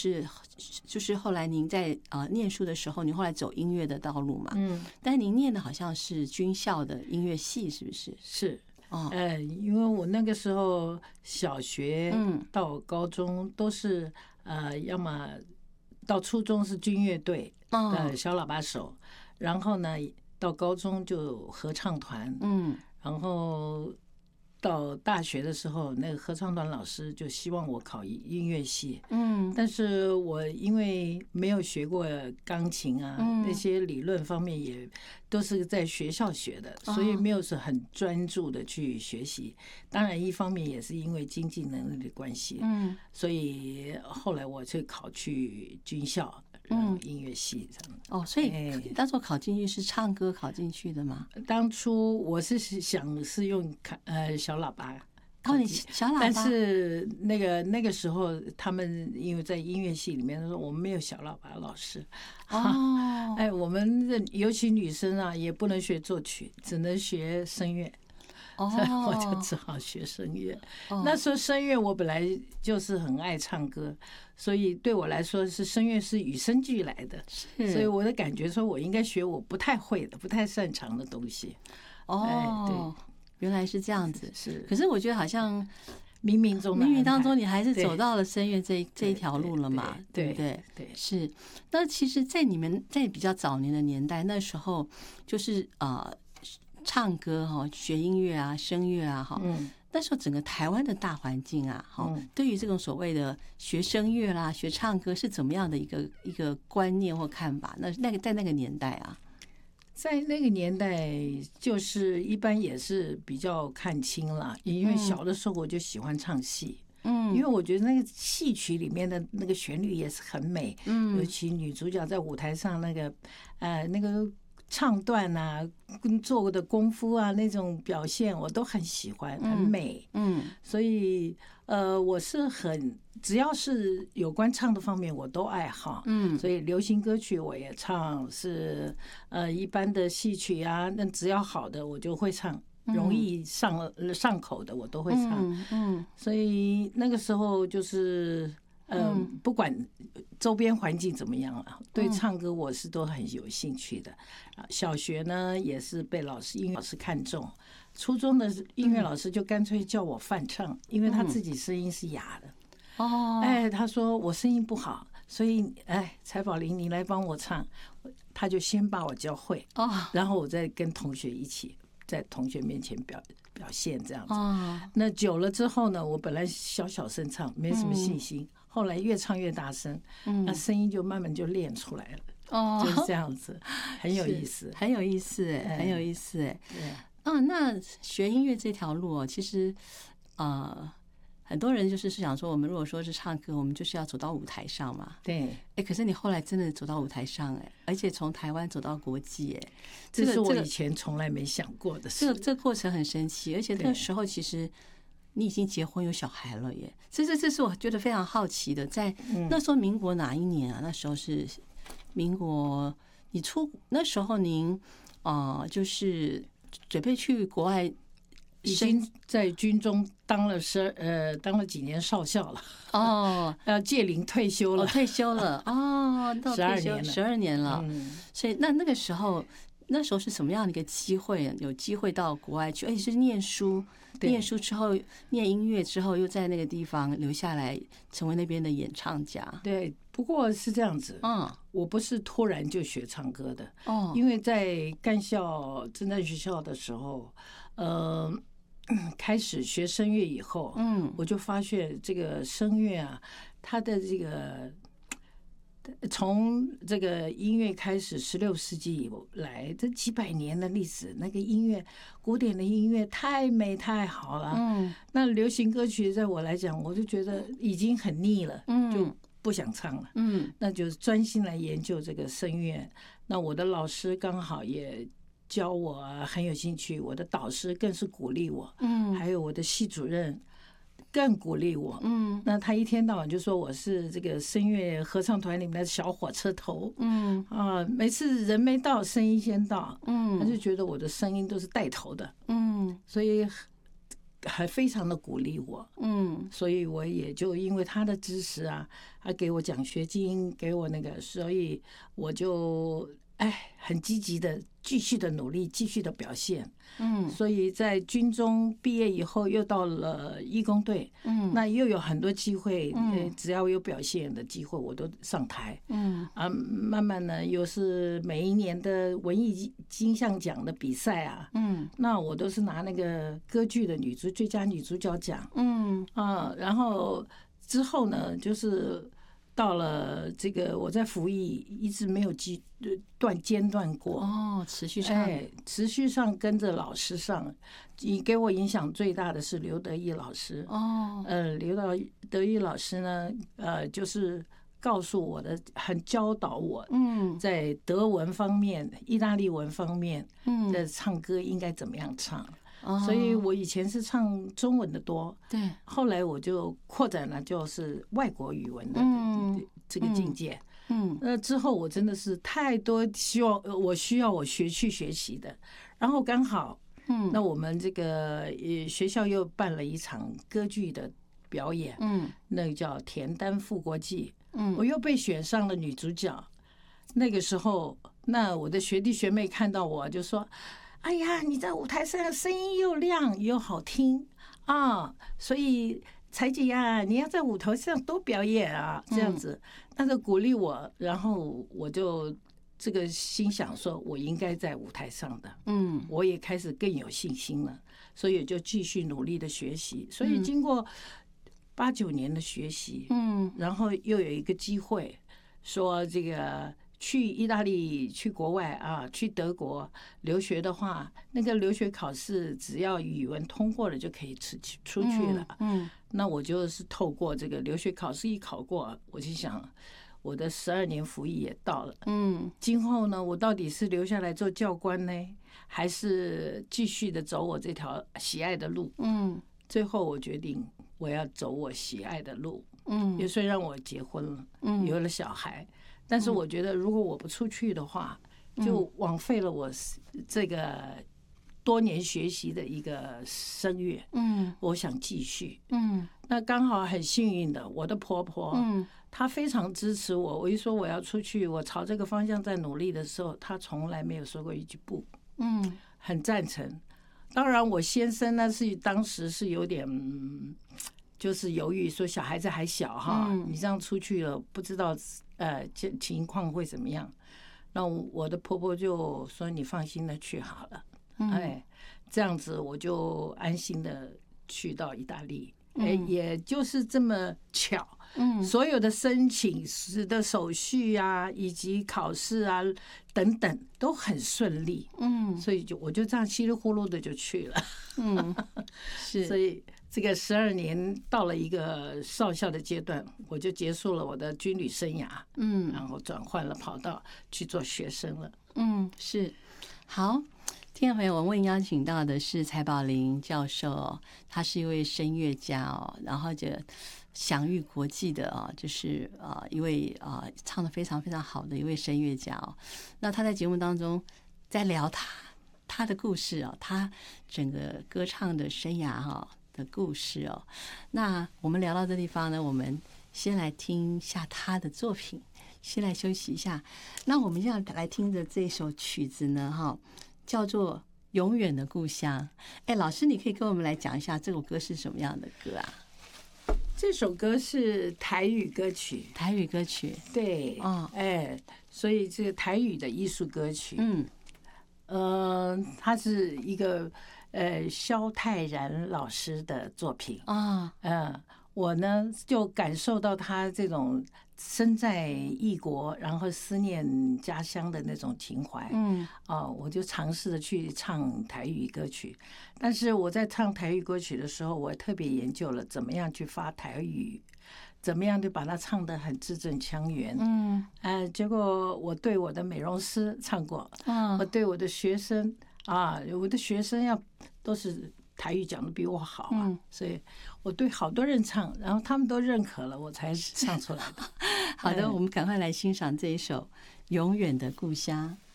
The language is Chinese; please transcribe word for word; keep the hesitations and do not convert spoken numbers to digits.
就是就是后来您在呃念书的时候，您后来走音乐的道路嘛，嗯，但您念的好像是军校的音乐系，是不是？ 是。 哦， 呃，因为我那个时候小学到高中都是、嗯、呃，要么到初中是军乐队的小喇叭手，哦、然后呢到高中就合唱团，嗯，然后到大学的时候，那个合唱团老师就希望我考音乐系，嗯，但是我因为没有学过钢琴啊，嗯、那些理论方面也都是在学校学的，所以没有是很专注的去学习。当然，一方面也是因为经济能力的关系，嗯，所以后来我就考去军校。嗯，音乐系这样。 哦，所以当初考进去是唱歌考进去的吗？ 当初我是想是用呃小喇叭。 哦，你小喇叭。 但是那个那个时候，他们因为在音乐系里面说我们没有小喇叭老师。哦。哎，我们尤其女生啊，也不能学作曲，只能学声乐。哦，我就只好学声乐。哦、那时候声乐我本来就是很爱唱歌，所以对我来说是声乐是与生俱来的。所以我的感觉说我应该学我不太会的、不太擅长的东西。 哦，哎、对，原来是这样子。 是， 可是我觉得好像冥冥中冥冥当中你还是走到了声乐这这一条路了嘛，对不对？ 对， 是。那其实，在你们在比较早年的年代，那时候就是呃。唱歌哈，学音乐啊，声乐啊，哈，嗯，那时候整个台湾的大环境啊，哈，对于这种所谓的学声乐啦、学唱歌是怎么样的一个一个观念或看法？那那个在那个年代啊， 在那个年代，就是一般也是比较看清了，因为小的时候我就喜欢唱戏。嗯，因为我觉得那个戏曲里面的那个旋律也是很美，嗯，尤其女主角在舞台上那个，呃，那个。唱段啊，跟做的功夫啊，那种表现我都很喜欢，很美。嗯，所以呃，我是很只要是有关唱的方面，我都爱好。嗯，所以流行歌曲我也唱，是呃一般的戏曲啊，那只要好的我就会唱，容易上上口的我都会唱。嗯，嗯，所以那个时候就是。嗯，不管周边环境怎么样了，对唱歌我是都很有兴趣的。小学呢也是被老师音乐老师看中，初中的音乐老师就干脆叫我泛唱，因为他自己声音是哑的。哦，哎，他说我声音不好，所以哎，蔡宝玲你来帮我唱，他就先把我教会，哦，然后我再跟同学一起在同学面前表表现这样子。哦，那久了之后呢，我本来小小声唱，没什么信心。嗯，后来越唱越大声，嗯，那声音就慢慢就练出来了，哦，就是这样子，很有意思， 很有意思，哎，很有意思，哎，对，啊，那学音乐这条路哦，其实，呃，很多人就是想说，我们如果说是唱歌，我们就是要走到舞台上嘛， 对， 哎，可是你后来真的走到舞台上，哎，而且从台湾走到国际，哎， 这是我以前从来没想过的事， 这个这个过程很神奇，而且那个时候其实。你已经结婚有小孩了耶，这这这是我觉得非常好奇的。在那时候民国哪一年啊？那时候是民国，你出那时候您呃就是准备去国外， 已经在军中当了十呃当了几年少校了哦，要届龄退休了， 哦、退休了哦，到十二年了， 十二年了。嗯，所以那那个时候。那时候是什么样的一个机会？有机会到国外去，而且是念书，念书之后念音乐之后，又在那个地方留下来，成为那边的演唱家。 对，不过是这样子，嗯，我不是突然就学唱歌的，哦，因为在干校正在学校的时候，呃，开始学声乐以后，嗯，我就发现这个声乐啊，它的这个。从这个音乐开始，十六世纪以来这几百年的历史，那个音乐，古典的音乐太美太好了。嗯，那流行歌曲在我来讲，我就觉得已经很腻了，嗯，就不想唱了。嗯，那就专心来研究这个声乐。那我的老师刚好也教我很有兴趣，我的导师更是鼓励我。嗯，还有我的系主任。更鼓励我，嗯，那他一天到晚就说我是这个声乐合唱团里面的小火车头，嗯啊，每次人没到，声音先到，嗯，他就觉得我的声音都是带头的，嗯，所以还非常的鼓励我，嗯，所以我也就因为他的支持啊，他给我奖学金，给我那个，所以我就哎很积极的继续的努力，继续的表现，嗯，所以在军中毕业以后，又到了义工队，嗯，那又有很多机会，嗯，只要有表现的机会，我都上台，嗯啊，慢慢呢，又是每一年的文艺金像奖的比赛啊，嗯，那我都是拿那个歌剧的女主最佳女主角奖，嗯啊，然后之后呢，就是到了这个我在服役一直没有间断间断过哦，持续上， 哎，持续上跟着老师上，你给我影响最大的是刘德义老师哦，呃，刘德德义老师呢，呃，就是告诉我的，很教导我，嗯，在德文方面、意大利文方面，嗯，的唱歌应该怎么样唱。所以我以前是唱中文的多，对，后来我就扩展了，就是外国语文的这个境界。嗯，那之后我真的是太多希望，我需要我学去学习的。然后刚好，嗯，那我们这个呃学校又办了一场歌剧的表演，嗯，那个叫《田丹复国记》，嗯，我又被选上了女主角。那个时候，那我的学弟学妹看到我就说，哎呀，你在舞台上声音又亮又好听啊，所以彩姐呀，你要在舞台上多表演啊，这样子，那就鼓励我，然后我就这个心想说，我应该在舞台上的，嗯，我也开始更有信心了，所以就继续努力的学习，所以经过八九年的学习，嗯，然后又有一个机会说这个。去意大利、去国外啊，去德国留学的话，那个留学考试只要语文通过了就可以出去出去了。嗯，那我就是透过这个留学考试一考过，我就想，我的十二年服役也到了。嗯，今后呢，我到底是留下来做教官呢，还是继续的走我这条喜爱的路？嗯，最后我决定我要走我喜爱的路。嗯，也虽然我结婚了，嗯，有了小孩。但是我觉得，如果我不出去的话，就枉费了我这个多年学习的一个声乐。嗯，我想继续。嗯，那刚好很幸运的，我的婆婆，嗯，她非常支持我。我一说我要出去，我朝这个方向在努力的时候，她从来没有说过一句不。嗯，很赞成。当然，我先生呢是当时是有点。就是犹豫说小孩子还小哈，嗯、你这样出去了不知道呃情况会怎么样。那我的婆婆就说你放心的去好了，嗯、哎，这样子我就安心的去到意大利。嗯、哎，也就是这么巧，嗯，所有的申请的手续啊，以及考试啊等等都很顺利，嗯，所以就我就这样稀里糊涂的就去了，嗯，是，所以。这个十二年到了一个少校的阶段，我就结束了我的军旅生涯，嗯，然后转换了跑道去做学生了， 嗯，是。好，听众朋友，我们邀请到的是蔡宝玲教授，他是一位声乐家哦，然后就享誉国际的啊，就是啊一位啊唱得非常非常好的一位声乐家哦。那他在节目当中在聊他他的故事哦，他整个歌唱的生涯哈。的故事哦，那我们聊到这地方呢，我们先来听一下他的作品，先来休息一下。那我们要来听的这首曲子呢，哈，叫做《永远的故乡》。哎，老师，你可以跟我们来讲一下这首歌是什么样的歌啊？ 这首歌是台语歌曲， 台语歌曲， 对，哦，哎，所以这个台语的艺术歌曲，嗯，呃，它是一个。呃，萧泰然老师的作品啊，嗯，我呢就感受到他这种身在异国，然后思念家乡的那种情怀，嗯，哦，我就尝试着去唱台语歌曲，但是我在唱台语歌曲的时候，我特别研究了怎么样去发台语，怎么样就把它唱得很字正腔圆，嗯，呃，结果我对我的美容师唱过，嗯，我对我的学生。啊，我的学生要都是台语讲的比我好啊，嗯、所以我对好多人唱，然后他们都认可了，我才唱出来的。 好的，我们赶快来欣赏这一首《永远的故乡》。